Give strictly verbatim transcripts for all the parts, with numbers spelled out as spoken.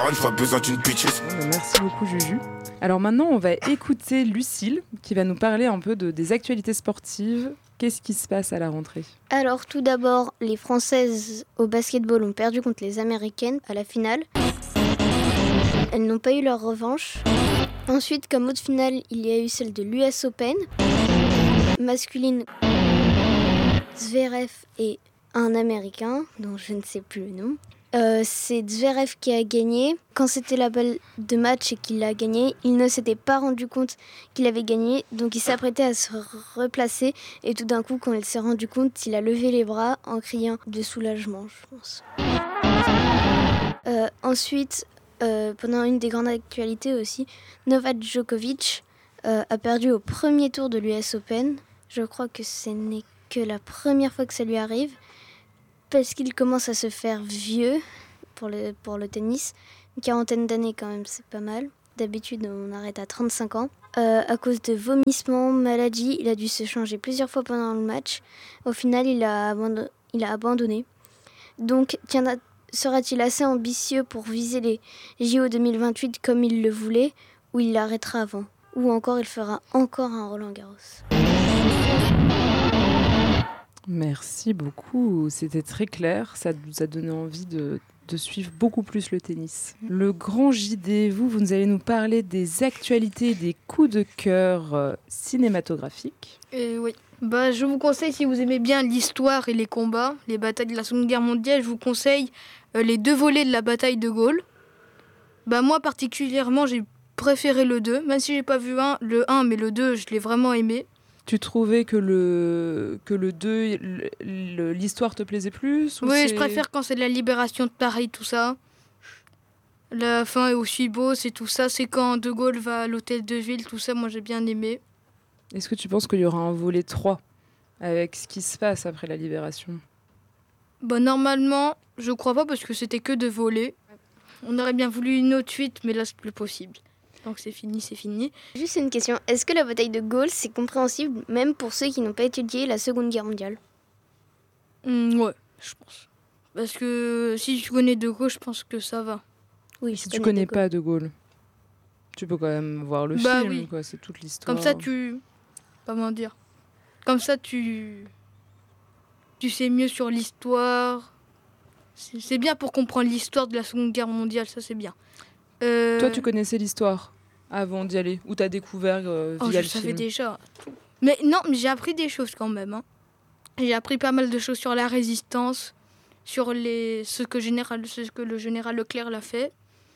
encore une fois besoin d'une bitches. Merci beaucoup Juju. Alors maintenant, on va écouter Lucille qui va nous parler un peu de, des actualités sportives. Qu'est-ce qui se passe à la rentrée ? Alors tout d'abord, les Françaises au basketball ont perdu contre les Américaines à la finale. Elles n'ont pas eu leur revanche. Ensuite, comme autre finale, il y a eu celle de l'U S Open. Masculine, Zverev et un Américain, dont je ne sais plus le nom. Euh, c'est Zverev qui a gagné. Quand c'était la balle de match et qu'il a gagné, il ne s'était pas rendu compte qu'il avait gagné, donc il s'apprêtait à se replacer. Et tout d'un coup, quand il s'est rendu compte, il a levé les bras en criant de soulagement, je pense. Euh, ensuite, euh, pendant une des grandes actualités aussi, Novak Djokovic euh, a perdu au premier tour de l'U S Open. Je crois que ce n'est que la première fois que ça lui arrive. Parce qu'il commence à se faire vieux pour le, pour le tennis. Une quarantaine d'années quand même, c'est pas mal. D'habitude, on arrête à trente-cinq ans. Euh, à cause de vomissements, maladies, il a dû se changer plusieurs fois pendant le match. Au final, il a, abandon- il a abandonné. Donc, tiendra- sera-t-il assez ambitieux pour viser les J O deux mille vingt-huit comme il le voulait, ou il l'arrêtera avant ? Ou encore, il fera encore un Roland-Garros ? Merci beaucoup, c'était très clair, ça nous a donné envie de, de suivre beaucoup plus le tennis. Le grand J D, vous, vous allez nous parler des actualités, des coups de cœur euh, cinématographiques. Euh, oui, bah, je vous conseille, si vous aimez bien l'histoire et les combats, les batailles de la Seconde Guerre mondiale, je vous conseille euh, les deux volets de la bataille de Gaulle. Bah, moi particulièrement, j'ai préféré le deux, même si j'ai pas vu un, le un, mais le deux, je l'ai vraiment aimé. Tu trouvais que le, que le deux, le- le- l'histoire te plaisait plus ou Oui, c'est... je préfère quand c'est de la libération de Paris, tout ça. La fin est aussi beau, c'est tout ça. C'est quand De Gaulle va à l'hôtel de ville, tout ça, moi j'ai bien aimé. Est-ce que tu penses qu'il y aura un volet trois avec ce qui se passe après la libération ? Bah, normalement, je crois pas parce que c'était que deux volets. On aurait bien voulu une autre suite, mais là c'est plus possible. Donc c'est fini, c'est fini. Juste une question, est-ce que la bataille de Gaulle, c'est compréhensible même pour ceux qui n'ont pas étudié la Seconde Guerre mondiale ? Mmh, ouais, je pense. Parce que si tu connais De Gaulle, je pense que ça va. Oui, Si tu connais pas De Gaulle, tu peux quand même voir le Bah film, oui. quoi. C'est toute l'histoire. Comme ça, tu... Comment dire ? Comme ça, tu... Tu sais mieux sur l'histoire. C'est c'est bien pour comprendre l'histoire de la Seconde Guerre mondiale, ça c'est bien. Euh... Toi, tu connaissais l'histoire avant d'y aller, ou t'as découvert euh, Oh, via je le savais film. déjà tout. Mais non, mais j'ai appris des choses quand même. Hein. J'ai appris pas mal de choses sur la résistance, sur les... ce, que général... ce que le général Leclerc l'a fait.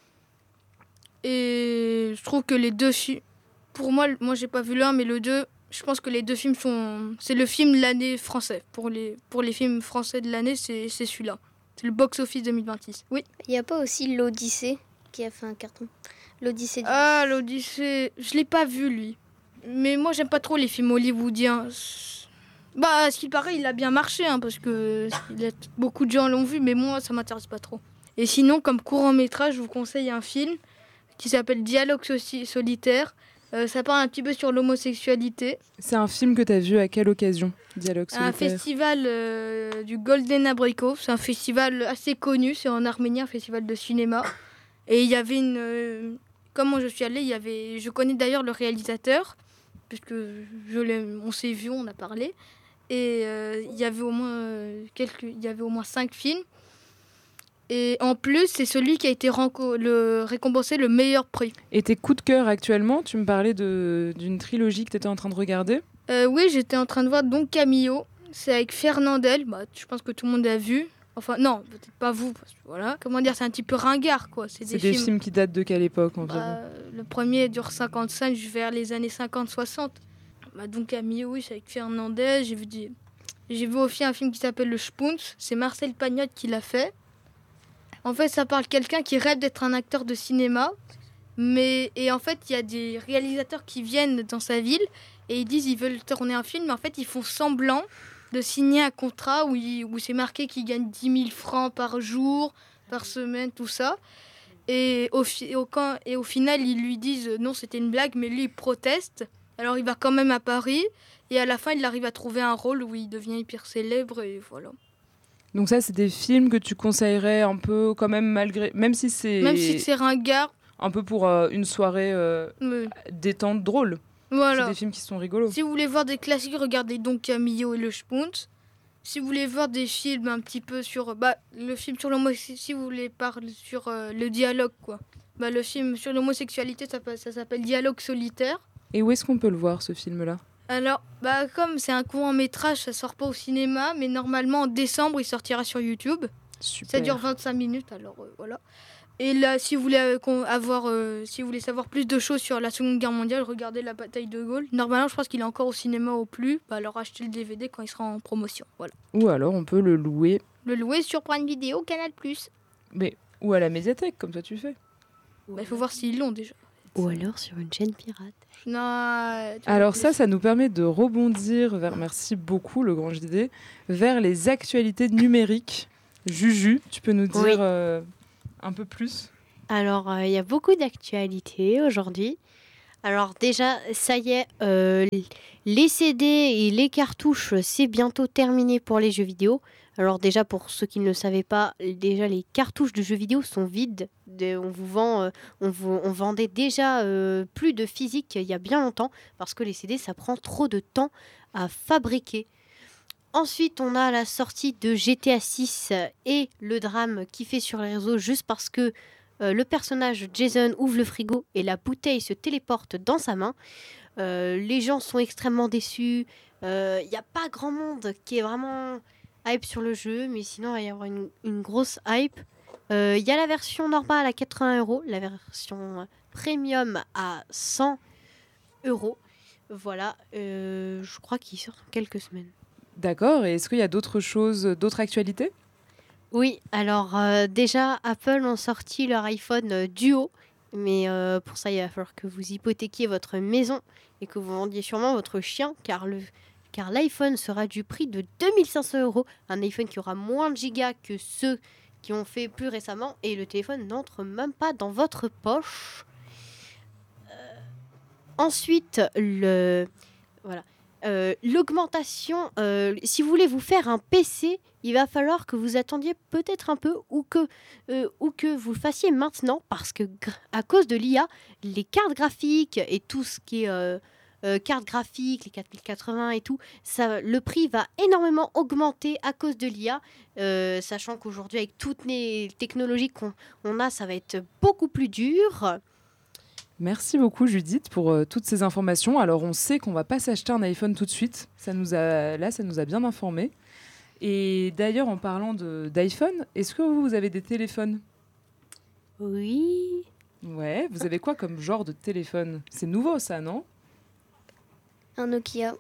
Et je trouve que les deux films... Pour moi, moi j'ai pas vu l'un, mais le deux, je pense que les deux films sont... C'est le film de l'année français. Pour les, pour les films français de l'année, c'est, c'est celui-là. C'est le box-office deux mille vingt-six. Oui. Il n'y a pas aussi l'Odyssée qui a fait un carton ? L'Odyssée du... Ah, l'Odyssée, je l'ai pas vu lui. Mais moi j'aime pas trop les films hollywoodiens. Bah, à ce qu'il paraît, il a bien marché, hein, parce que il a- beaucoup de gens l'ont vu, mais moi ça m'intéresse pas trop. Et sinon, comme court-métrage, je vous conseille un film qui s'appelle Dialogue soci- solitaire. Euh, ça parle un petit peu sur l'homosexualité. C'est un film que t'as vu à quelle occasion ? Dialogue Un solitaire. festival euh, du Golden Abricot. C'est un festival assez connu, c'est en Arménie, un festival de cinéma. Et il y avait une... euh, comment je suis allée, il y avait... Je connais d'ailleurs le réalisateur, puisque je l'ai, on s'est vu, on a parlé. Et euh, il y avait au moins euh, quelques... il y avait au moins cinq films. Et en plus, c'est celui qui a été renco- le... récompensé le meilleur prix. Et tes coups de cœur actuellement, tu me parlais de, d'une trilogie que t'étais en train de regarder. Euh, oui, j'étais en train de voir Don Camillo. C'est avec Fernandel. Bah, je pense que tout le monde a vu. Enfin, non, peut-être pas vous. Parce que, voilà. Comment dire, c'est un petit peu ringard, quoi. C'est, C'est des, des films... films qui datent de quelle époque environ ? Bah, le premier dure cinquante-cinq vers les années cinquante soixante. Bah, Don Camillo, oui, c'est avec Fernandel. J'ai vu, des... J'ai vu aussi un film qui s'appelle Le Spoons. C'est Marcel Pagnol qui l'a fait. En fait, ça parle de quelqu'un qui rêve d'être un acteur de cinéma. Mais... Et en fait, il y a des réalisateurs qui viennent dans sa ville et ils disent qu'ils veulent tourner un film. Mais en fait, ils font semblant de signer un contrat où, il... où c'est marqué qu'ils gagnent dix mille francs par jour, par semaine, tout ça. Et au, fi... au... Quand... et au final, ils lui disent euh, non, c'était une blague, mais lui, il proteste. Alors, il va quand même à Paris. Et à la fin, il arrive à trouver un rôle où il devient hyper célèbre. Et voilà. Donc ça, c'est des films que tu conseillerais un peu quand même malgré... Même si c'est... Même si c'est ringard. Un peu pour euh, une soirée euh, Mais... détente, drôle. Voilà. C'est des films qui sont rigolos. Si vous voulez voir des classiques, regardez donc Camillo et le Spunt. Si vous voulez voir des films un petit peu sur... Bah, le film sur l'homosexualité, si vous voulez parler sur euh, le dialogue, quoi. Bah, le film sur l'homosexualité, ça, ça s'appelle Dialogue solitaire. Et où est-ce qu'on peut le voir, ce film-là ? Alors, bah, comme c'est un court métrage, ça sort pas au cinéma, mais normalement, en décembre, il sortira sur YouTube. Super. Ça dure vingt-cinq minutes, alors euh, voilà. Et là, si vous voulez euh, avoir, euh, si vous voulez savoir plus de choses sur la Seconde Guerre mondiale, regardez la bataille de Gaulle. Normalement, je pense qu'il est encore au cinéma au plus. Bah, alors achetez le D V D quand il sera en promotion. Voilà. Ou alors, on peut le louer. Le louer sur Prime Video, Canal plus. Mais ou à la médiathèque, comme toi tu fais. Il bah, faut voir s'ils l'ont déjà. Ou alors sur une chaîne pirate. Non. Alors ça, ça nous permet de rebondir vers, merci beaucoup le grand J D, vers les actualités numériques. Juju, tu peux nous dire Oui. euh, un peu plus ? Alors, il euh, y a beaucoup d'actualités aujourd'hui. Alors déjà, ça y est, euh, les C D et les cartouches, c'est bientôt terminé pour les jeux vidéo. Alors déjà, pour ceux qui ne le savaient pas, déjà les cartouches de jeux vidéo sont vides. De, on vous vend, euh, on, vous, on vendait déjà euh, plus de physique il y a bien longtemps parce que les C D, ça prend trop de temps à fabriquer. Ensuite, on a la sortie de G T A six et le drame qui fait sur les réseaux juste parce que euh, le personnage Jason ouvre le frigo et la bouteille se téléporte dans sa main. Euh, les gens sont extrêmement déçus. Il euh, n'y a pas grand monde qui est vraiment hype sur le jeu, mais sinon, il va y avoir une, une grosse hype. Il euh, y a la version normale à quatre-vingts euros, la version premium à cent euros. Voilà, euh, je crois qu'il sort dans quelques semaines. D'accord, et est-ce qu'il y a d'autres choses, d'autres actualités ? Oui, alors euh, déjà, Apple ont sorti leur iPhone euh, Duo, mais euh, pour ça, il va falloir que vous hypothéquiez votre maison et que vous vendiez sûrement votre chien, car, le, car l'iPhone sera du prix de deux mille cinq cents euros, un iPhone qui aura moins de gigas que ceux qui ont fait plus récemment, et le téléphone n'entre même pas dans votre poche. Euh, ensuite, le... Voilà. Euh, l'augmentation, euh, si vous voulez vous faire un P C, il va falloir que vous attendiez peut-être un peu ou que, euh, ou que vous le fassiez maintenant parce que gr- à cause de l'I A, les cartes graphiques et tout ce qui est euh, euh, cartes graphiques, les quatre mille quatre-vingts et tout, ça, le prix va énormément augmenter à cause de l'I A, euh, sachant qu'aujourd'hui avec toutes les technologies qu'on on a, ça va être beaucoup plus dur. Merci beaucoup Judith pour euh, toutes ces informations. Alors on sait qu'on va pas s'acheter un iPhone tout de suite. Ça nous a, là, ça nous a bien informés. Et d'ailleurs, en parlant de, d'iPhone, est-ce que vous, vous avez des téléphones ? Oui. Ouais, vous avez quoi comme genre de téléphone ? C'est nouveau ça, non ? Un Nokia.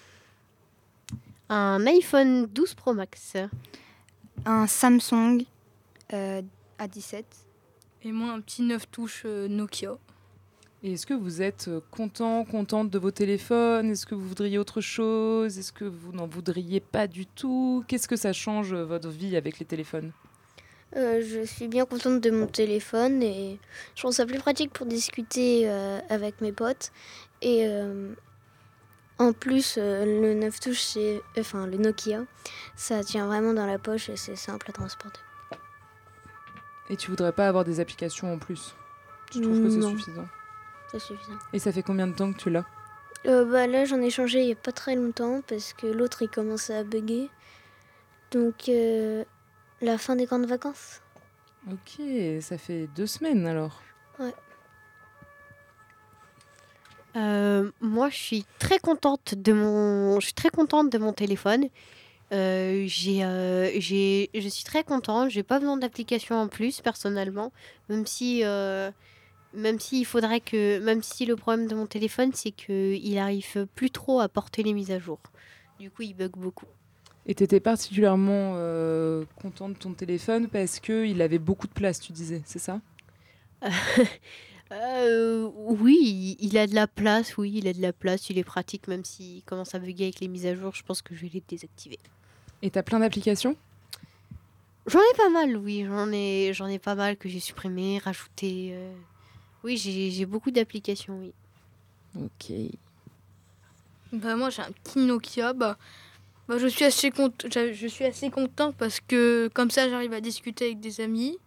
Un iPhone douze Pro Max. Un Samsung euh, A dix-sept. Et moi, un petit neuf touches euh, Nokia. Et est-ce que vous êtes content, contente de vos téléphones ? Est-ce que vous voudriez autre chose ? Est-ce que vous n'en voudriez pas du tout ? Qu'est-ce que ça change votre vie avec les téléphones ? Euh, je suis bien contente de mon téléphone et je trouve ça plus pratique pour discuter euh, avec mes potes. Et euh, en plus, euh, le neuf touches, c'est, enfin le Nokia, ça tient vraiment dans la poche et c'est simple à transporter. Et tu voudrais pas avoir des applications en plus ? Tu trouves que c'est Non. suffisant ? C'est suffisant. Et ça fait combien de temps que tu l'as ? Euh, bah, là, j'en ai changé il n'y a pas très longtemps parce que l'autre, il commençait à bugger. Donc, euh, la fin des grandes vacances. Ok, ça fait deux semaines alors. Euh, moi, je suis très contente de mon, je suis très contente de mon téléphone. Euh, j'ai, euh, j'ai, je suis très contente. J'ai pas besoin d'application en plus personnellement, même si, euh, même si il faudrait que, même si le problème de mon téléphone, c'est que il arrive plus trop à porter les mises à jour. Du coup, il bug beaucoup. Et tu étais particulièrement euh, content de ton téléphone parce qu'il avait beaucoup de place, tu disais, c'est ça ? Euh, oui, il, il a de la place, oui, il a de la place, il est pratique, même s'il commence à bugger avec les mises à jour, je pense que je vais les désactiver. Et t'as plein d'applications ? J'en ai pas mal, oui, j'en ai, j'en ai pas mal que j'ai supprimé, rajouté. Euh... Oui, j'ai, j'ai beaucoup d'applications, oui. Ok. Bah, moi, j'ai un petit Nokia. Bah, Bah, je suis assez content. Je suis assez content parce que comme ça, j'arrive à discuter avec des amis.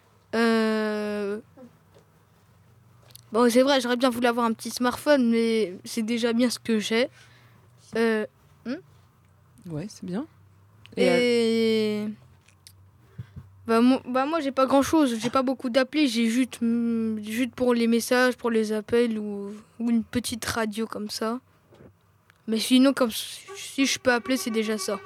Euh... Bon, c'est vrai, j'aurais bien voulu avoir un petit smartphone, mais c'est déjà bien ce que j'ai. Euh... Ouais, c'est bien. Et, Et... Bah, moi, bah, moi, j'ai pas grand-chose. J'ai pas beaucoup d'applis. J'ai juste, mm, juste pour les messages, pour les appels ou, ou une petite radio comme ça. Mais sinon, comme si je peux appeler, c'est déjà ça.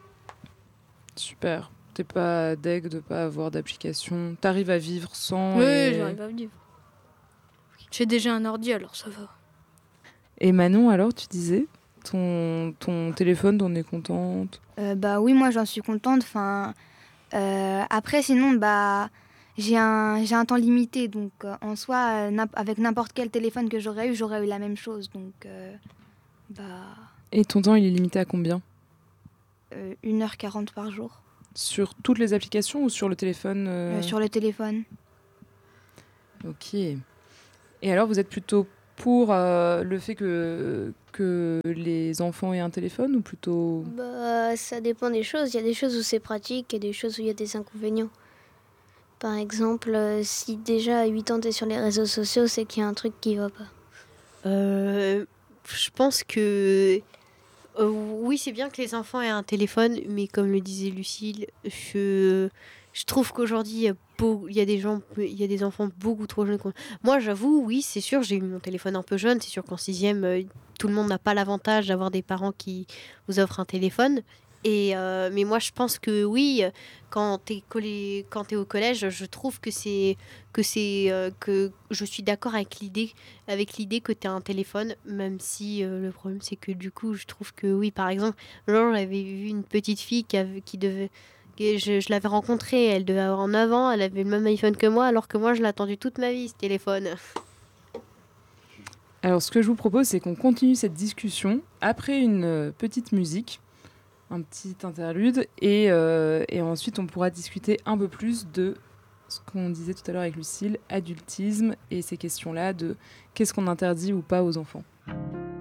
Super. T'es pas deg de pas avoir d'application. T'arrives à vivre sans. Oui, et... j'arrive à vivre. J'ai déjà un ordi, alors ça va. Et Manon, alors, tu disais ton, ton téléphone, t'en es contente? Euh, bah oui, moi j'en suis contente. Enfin, euh, après, sinon, bah j'ai un, j'ai un temps limité. Donc euh, en soi, euh, n'imp- avec n'importe quel téléphone que j'aurais eu, j'aurais eu la même chose. Donc, euh, bah, Et ton temps, il est limité à combien? euh, une heure quarante par jour Sur toutes les applications ou sur le téléphone euh... euh, sur le téléphone. Ok. Et alors, vous êtes plutôt pour euh, le fait que, que les enfants aient un téléphone ou plutôt... Bah, ça dépend des choses. Il y a des choses où c'est pratique et des choses où il y a des inconvénients. Par exemple, euh, si déjà à huit ans t'es sur les réseaux sociaux, c'est qu'il y a un truc qui va pas. Euh, je pense que euh, oui, c'est bien que les enfants aient un téléphone, mais comme le disait Lucille, je, je trouve qu'aujourd'hui, il y a beau- il y a des gens, il y a des enfants beaucoup trop jeunes. qu'on- Moi, j'avoue, oui, c'est sûr, j'ai eu mon téléphone un peu jeune. C'est sûr qu'en sixième, euh, tout le monde n'a pas l'avantage d'avoir des parents qui vous offrent un téléphone. Et euh, mais moi, je pense que oui, euh, quand t'es collé, quand t'es au collège, je trouve que c'est que c'est euh, que je suis d'accord avec l'idée avec l'idée que tu as un téléphone, même si euh, le problème c'est que du coup je trouve que oui, par exemple, l'autre j'avais vu une petite fille qui, avait, qui devait, que je, je l'avais rencontrée, elle devait avoir neuf ans, elle avait le même iPhone que moi, alors que moi je l'ai attendu toute ma vie ce téléphone. Alors, ce que je vous propose, c'est qu'on continue cette discussion après une euh, petite musique, un petit interlude, et, euh, et ensuite on pourra discuter un peu plus de ce qu'on disait tout à l'heure avec Lucille, adultisme, et ces questions-là de qu'est-ce qu'on interdit ou pas aux enfants.